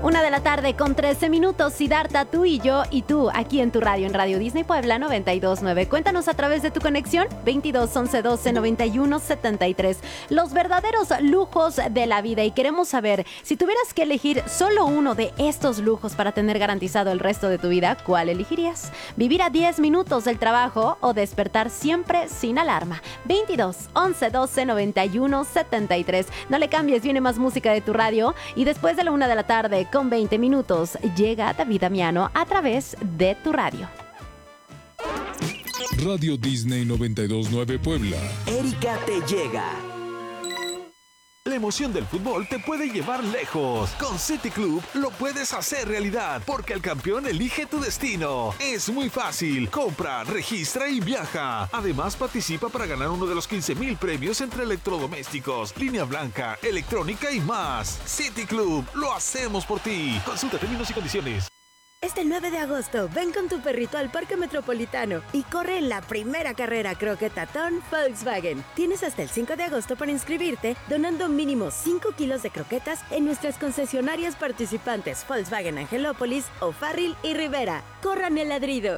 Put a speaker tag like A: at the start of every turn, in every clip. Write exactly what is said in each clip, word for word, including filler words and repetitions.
A: Una de la tarde con trece minutos, Siddhartha, tú y yo y tú, aquí en tu radio, en Radio Disney Puebla noventa y dos punto nueve. Cuéntanos a través de tu conexión veintidós once doce noventa y uno setenta y tres. Los verdaderos lujos de la vida, y queremos saber, si tuvieras que elegir solo uno de estos lujos para tener garantizado el resto de tu vida, ¿cuál elegirías? ¿Vivir a diez minutos del trabajo o despertar siempre sin alarma? veintidós once doce noventa y uno setenta y tres. No le cambies, viene más música de tu radio, y después de la una de la tarde con veinte minutos llega David Damiano a través de tu radio.
B: Radio Disney noventa y dos punto nueve Puebla.
C: Erika te llega.
D: La emoción del fútbol te puede llevar lejos. Con City Club lo puedes hacer realidad, porque el campeón elige tu destino. Es muy fácil. Compra, registra y viaja. Además, participa para ganar uno de los quince mil premios entre electrodomésticos, línea blanca, electrónica y más. City Club, lo hacemos por ti. Consulta términos y condiciones.
E: Este nueve de agosto, ven con tu perrito al Parque Metropolitano y corre en la primera carrera croquetatón Volkswagen. Tienes hasta el cinco de agosto para inscribirte, donando mínimo cinco kilos de croquetas en nuestras concesionarias participantes Volkswagen Angelópolis, O'Farrill y Rivera. ¡Corran el ladrido!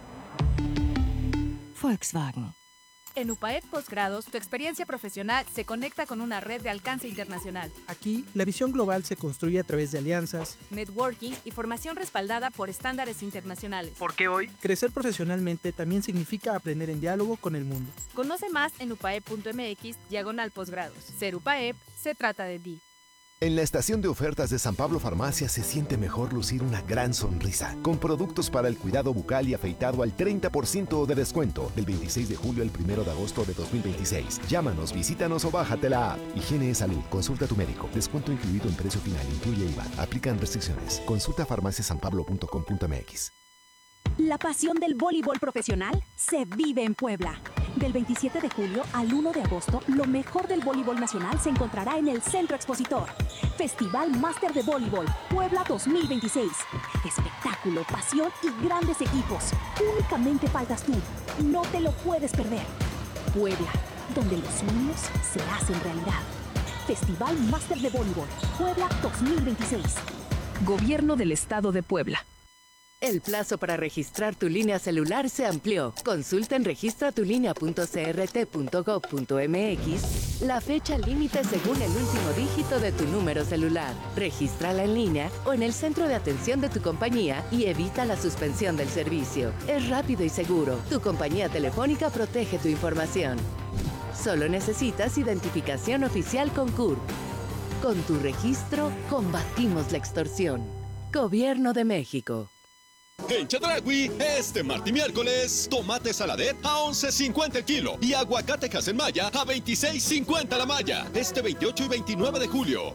F: Volkswagen.
G: En UPAEP Postgrados, tu experiencia profesional se conecta con una red de alcance internacional.
H: Aquí, la visión global se construye a través de alianzas,
G: networking y formación respaldada por estándares internacionales.
H: Porque hoy, crecer profesionalmente también significa aprender en diálogo con el mundo.
G: Conoce más en upaep.mx, diagonal postgrados. Ser UPAEP, se trata de ti.
I: En la estación de ofertas de San Pablo Farmacia se siente mejor lucir una gran sonrisa, con productos para el cuidado bucal y afeitado al treinta por ciento de descuento, del veintiséis de julio al primero de agosto de dos mil veintiséis. Llámanos, visítanos o bájate la app. Higiene y salud, consulta a tu médico. Descuento incluido en precio final, incluye I V A. Aplican restricciones. Consulta farmacia san pablo punto com punto m x.
F: La pasión del voleibol profesional se vive en Puebla. Del veintisiete de julio al uno de agosto, lo mejor del voleibol nacional se encontrará en el Centro Expositor. Festival Máster de Voleibol Puebla dos mil veintiséis. Espectáculo, pasión y grandes equipos. Únicamente faltas tú. No te lo puedes perder. Puebla, donde los sueños se hacen realidad. Festival Máster de Voleibol Puebla dos mil veintiséis. Gobierno del Estado de Puebla.
J: El plazo para registrar tu línea celular se amplió. Consulta en registra tu línea punto c r t punto gov punto m x la fecha límite según el último dígito de tu número celular. Regístrala en línea o en el centro de atención de tu compañía y evita la suspensión del servicio. Es rápido y seguro. Tu compañía telefónica protege tu información. Solo necesitas identificación oficial con C U R P. Con tu registro, combatimos la extorsión. Gobierno de México.
K: En Chedraui, este martes y miércoles, tomate saladet a once cincuenta el kilo y aguacate Hasenmaya a veintiséis cincuenta la malla, este veintiocho y veintinueve de julio.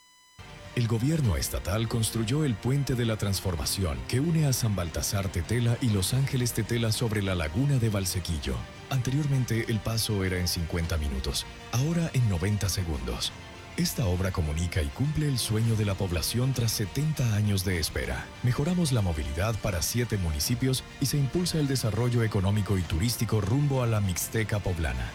B: El gobierno estatal construyó el Puente de la Transformación que une a San Baltasar Tetela y Los Ángeles Tetela sobre la laguna de Valsequillo. Anteriormente el paso era en cincuenta minutos, ahora en noventa segundos. Esta obra comunica y cumple el sueño de la población tras setenta años de espera. Mejoramos la movilidad para siete municipios y se impulsa el desarrollo económico y turístico rumbo a la Mixteca poblana.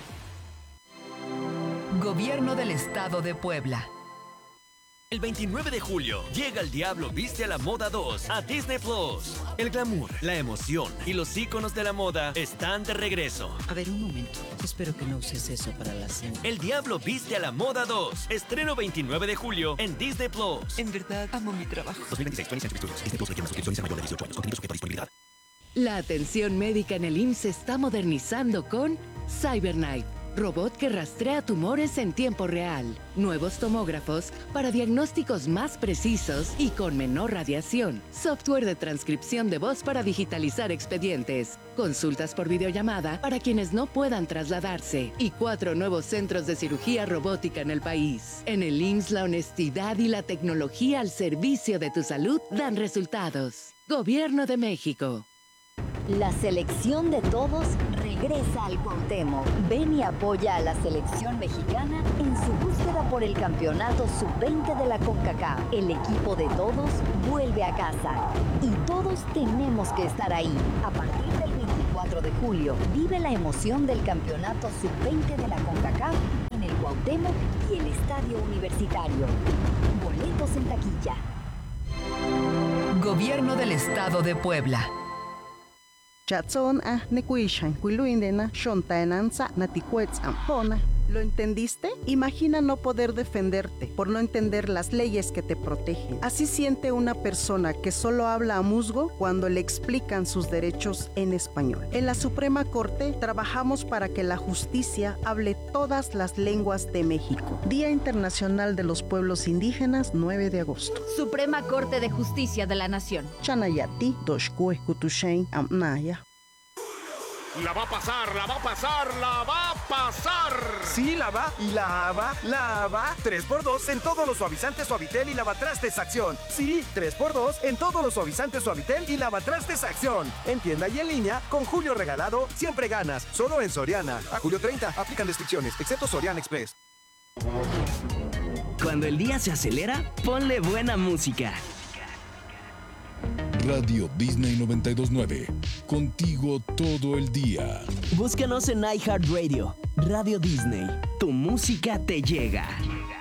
L: Gobierno del Estado de Puebla.
C: El veintinueve de julio llega El Diablo Viste a la Moda dos a Disney Plus. El glamour, la emoción y los íconos de la moda están de regreso.
M: A ver, un momento. Espero que no uses eso para la cena.
C: El Diablo Viste a la Moda dos. Estreno veintinueve de julio en Disney Plus.
M: En verdad, amo mi trabajo.
C: dos mil veintiséis, Twenty Century Studios. Disney Plus requiere una suscripción y ser mayor de dieciocho años. Contenido sujeto a disponibilidad.
J: La atención médica en el I M S S se está modernizando con CyberKnife, robot que rastrea tumores en tiempo real. Nuevos tomógrafos para diagnósticos más precisos y con menor radiación. Software de transcripción de voz para digitalizar expedientes. Consultas por videollamada para quienes no puedan trasladarse. Y cuatro nuevos centros de cirugía robótica en el país. En el I M S S la honestidad y la tecnología al servicio de tu salud dan resultados. Gobierno de México.
N: La selección de todos regresa al Cuauhtémoc. Ven y apoya a la selección mexicana en su búsqueda por el campeonato sub veinte de la CONCACAF. El equipo de todos vuelve a casa y todos tenemos que estar ahí. A partir del veinticuatro de julio, vive la emoción del campeonato sub veinte de la CONCACAF en el Cuauhtémoc y el Estadio Universitario. Boletos en taquilla.
L: Gobierno del Estado de Puebla.
O: Chatson a nekuishan kuiluindena shontaenanza naticuetz ampona. ¿Lo entendiste? Imagina no poder defenderte por no entender las leyes que te protegen. Así siente una persona que solo habla a musgo cuando le explican sus derechos en español. En la Suprema Corte trabajamos para que la justicia hable todas las lenguas de México. Día Internacional de los Pueblos Indígenas, nueve de agosto.
P: Suprema Corte de Justicia de la Nación.
O: Chanayati, Doshkue, Kutushain, Amnaya.
Q: La va a pasar, la va a pasar, la va a pasar.
R: Sí, la va y la va, la va. tres por dos en todos los suavizantes Suavitel y lavatrastes Acción. Sí, tres por dos en todos los suavizantes Suavitel y lavatrastes Acción. En tienda y en línea, con Julio regalado, siempre ganas. Solo en Soriana. A julio treinta, aplican restricciones, excepto Soriana Express.
S: Cuando el día se acelera, ponle buena música.
T: Radio Disney noventa y dos punto nueve. Contigo todo el día.
S: Búscanos en iHeartRadio. Radio Disney. Tu música te llega.